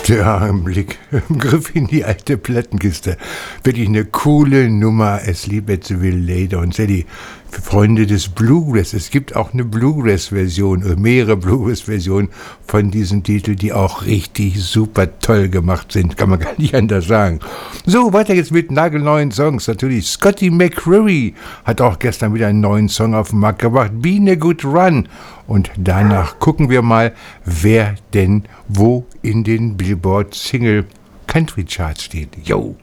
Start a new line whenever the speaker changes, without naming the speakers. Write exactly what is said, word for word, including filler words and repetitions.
Ja, ein Blick, ein Griff in die alte Plattenkiste. Wirklich eine coole Nummer. Asleep at the Wheel Later. Und Sally, für Freunde des Bluegrass, es gibt auch eine Bluegrass-Version oder mehrere Bluegrass-Versionen von diesem Titel, die auch richtig super toll gemacht sind. Kann man gar nicht anders sagen. So, weiter geht's mit nagelneuen Songs. Natürlich Scotty McCreery hat auch gestern wieder einen neuen Song auf den Markt gebracht. Been a Good Run. Und danach gucken wir mal, wer denn wo in den Billboard Single Country Charts steht. Yo!